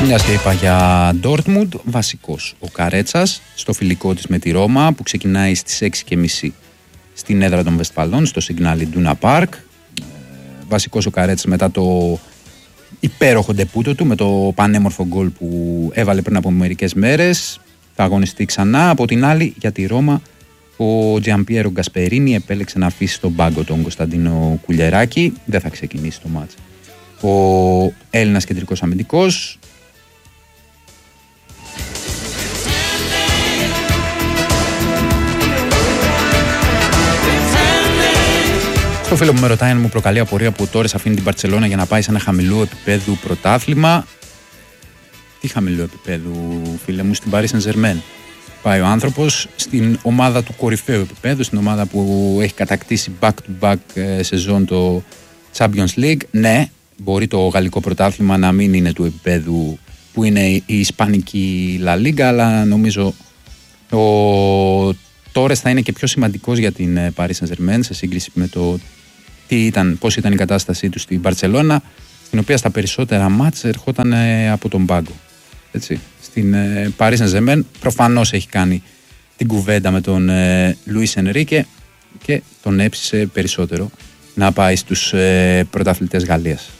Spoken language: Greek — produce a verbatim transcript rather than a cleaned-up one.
Μιας και είπα για Ντόρτμουντ, βασικός ο Καρέτσας στο φιλικό της με τη Ρώμα που ξεκινάει στις έξι και μισή στην έδρα των Βεσφαλών στο Signal Iduna Park. Βασικός ο Καρέτσας μετά το υπέροχο ντεπούτο του με το πανέμορφο γκολ που έβαλε πριν από μερικές μέρες. Θα αγωνιστεί ξανά. Από την άλλη για τη Ρώμα ο Τζιαμπιέρο Γκασπερίνι επέλεξε να αφήσει στον πάγκο τον Κωνσταντίνο Κουλιεράκη. Δεν θα ξεκινήσει το μάτς ο Έλληνας κεντρικός αμυντικός. Το φίλο που με ρωτάει αν μου προκαλεί απορία που ο Τόρες αφήνει την Μπαρτσελόνα για να πάει σε ένα χαμηλού επίπεδου πρωτάθλημα. Τι χαμηλού επίπεδου, φίλε μου, στην Paris Saint-Germain. Πάει ο άνθρωπος στην ομάδα του κορυφαίου επίπεδου, στην ομάδα που έχει κατακτήσει back-to-back σεζόν το Champions League. Ναι, μπορεί το γαλλικό πρωτάθλημα να μην είναι του επίπεδου που είναι η ισπανική La Liga, αλλά νομίζω ο Τόρες θα είναι και πιο σημαντικός για την Paris Saint-Germain σε σύγκριση με το τι ήταν, πώς ήταν η κατάστασή του στην Μπαρτσελόνα, στην οποία στα περισσότερα μάτς ερχόταν από τον πάγκο. Έτσι. Στην Paris Saint-Germain προφανώς έχει κάνει την κουβέντα με τον Λουίς Ενρίκε και τον έψησε περισσότερο να πάει στους πρωταθλητές Γαλλίας.